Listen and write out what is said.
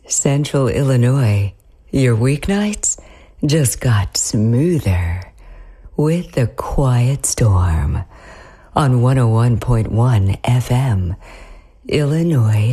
Central Illinois, your weeknights just got smoother with The Quiet Storm on 101.1 FM, Illinois